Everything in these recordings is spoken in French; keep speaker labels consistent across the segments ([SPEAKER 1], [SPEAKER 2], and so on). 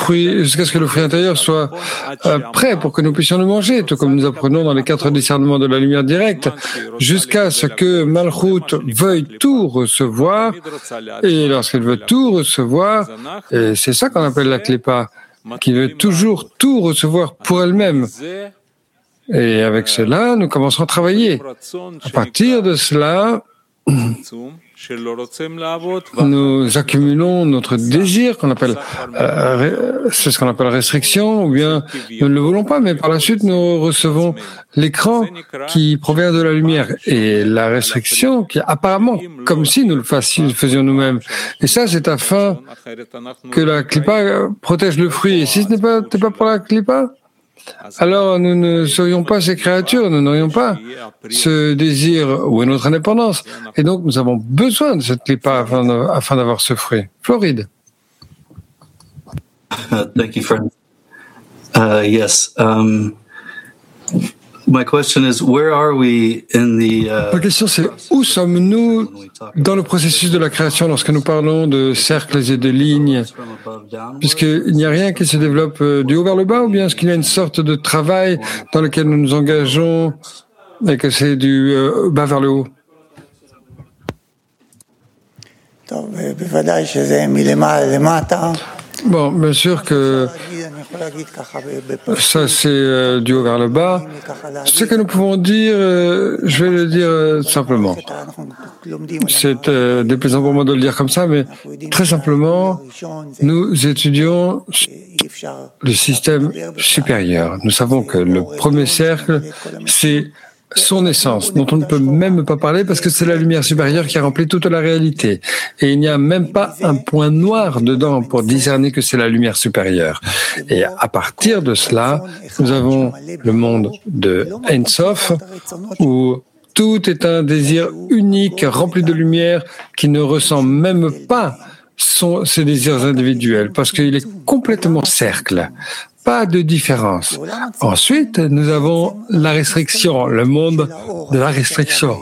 [SPEAKER 1] jusqu'à ce que le fruit intérieur soit prêt pour que nous puissions le manger, tout comme nous apprenons dans les 4 discernements de la lumière directe, jusqu'à ce que Malchut veuille tout recevoir, et lorsqu'elle veut tout recevoir, et c'est ça qu'on appelle la Klippa, qui veut toujours tout recevoir pour elle-même. Et avec cela, nous commencerons à travailler. À partir de cela, nous accumulons notre désir, c'est ce qu'on appelle restriction, ou bien nous ne le voulons pas, mais par la suite nous recevons l'écran qui provient de la lumière. Et la restriction, qui est apparemment comme si nous le faisions nous-mêmes. Et ça, c'est afin que la Klippa protège le fruit. Et si ce n'est pas pour la Klippa, alors nous ne serions pas ces créatures, nous n'aurions pas ce désir ou une autre indépendance. Et donc nous avons besoin de cette Klippa afin d'avoir ce fruit. Floride.
[SPEAKER 2] Thank you, friend. Yes. My question is, where are we in the?
[SPEAKER 1] La question c'est où sommes-nous dans le processus de la création lorsque nous parlons de cercles et de lignes, puisqu'il n'y a rien qui se développe du haut vers le bas, ou bien est-ce qu'il y a une sorte de travail dans lequel nous nous engageons et que c'est du bas vers le haut? Bon, bien sûr que ça c'est du haut vers le bas. Ce que nous pouvons dire, je vais le dire simplement. C'est déplaisant pour moi de le dire comme ça, mais très simplement, nous étudions le système supérieur. Nous savons que le premier cercle, c'est son essence, dont on ne peut même pas parler parce que c'est la lumière supérieure qui remplit toute la réalité. Et il n'y a même pas un point noir dedans pour discerner que c'est la lumière supérieure. Et à partir de cela, nous avons le monde de Ein Sof, où tout est un désir unique, rempli de lumière, qui ne ressent même pas ses désirs individuels, parce qu'il est complètement cercle. Pas de différence. Ensuite, nous avons la restriction, le monde de la restriction.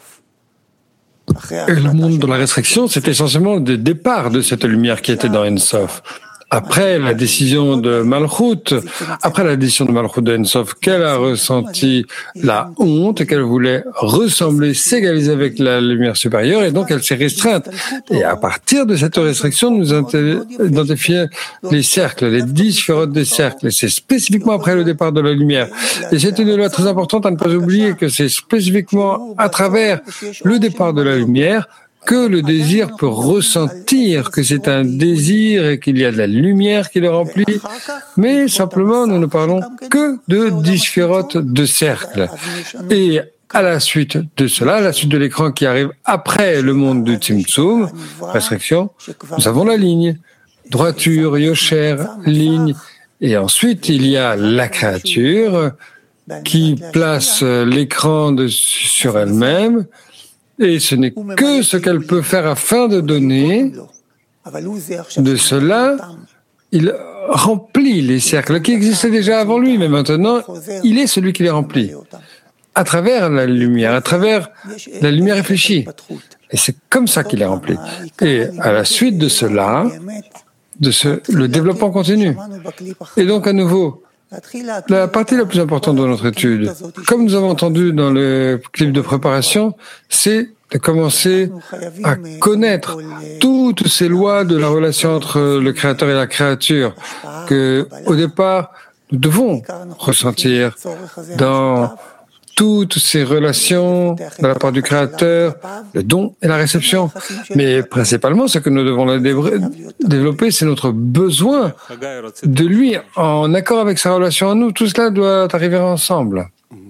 [SPEAKER 1] Et le monde de la restriction, c'est essentiellement le départ de cette lumière qui était dans Ein Sof. Après la décision de Malchut, de Ein Sof, qu'elle a ressenti la honte, qu'elle voulait ressembler, s'égaliser avec la lumière supérieure, et donc elle s'est restreinte. Et à partir de cette restriction, nous identifions les cercles, les 10 sphérotes des cercles, et c'est spécifiquement après le départ de la lumière. Et c'est une loi très importante à ne pas oublier que c'est spécifiquement à travers le départ de la lumière que le désir peut ressentir que c'est un désir et qu'il y a de la lumière qui le remplit, mais simplement nous ne parlons que de 10 sphérotes de cercle. Et à la suite de cela, à la suite de l'écran qui arrive après le monde du Tzimtzum, restriction, nous avons la ligne, droiture, yosher, ligne, et ensuite il y a la créature qui place l'écran sur elle-même. Et ce n'est que ce qu'elle peut faire afin de donner. De cela, il remplit les cercles qui existaient déjà avant lui, mais maintenant, il est celui qui les remplit. À travers la lumière réfléchie. Et c'est comme ça qu'il est rempli. Et à la suite de cela, le développement continue. Et donc, à nouveau, la partie la plus importante de notre étude, comme nous avons entendu dans le clip de préparation, c'est de commencer à connaître toutes ces lois de la relation entre le créateur et la créature que, au départ, nous devons ressentir dans toutes ces relations de la part du Créateur, le don et la réception. Mais principalement, ce que nous devons développer, c'est notre besoin de lui en accord avec sa relation à nous. Tout cela doit arriver ensemble.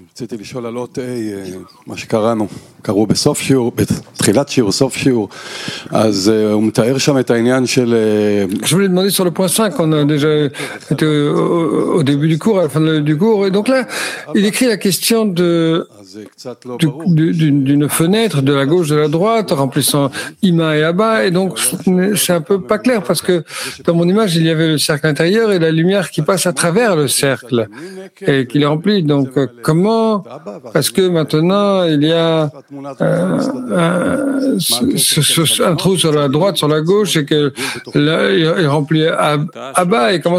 [SPEAKER 1] Je voulais demander sur le point 5, on a déjà été au début du cours, à la fin du cours, et donc là, il écrit la question d'une fenêtre de la gauche, de la droite, remplissant Ima et Abba, et donc c'est un peu pas clair, parce que dans mon image, il y avait le cercle intérieur et la lumière qui passe à travers le cercle, et qui le remplit. Donc comment est-ce que maintenant il y a un trou sur la droite, sur la gauche, et que là, il remplit Abba, et comment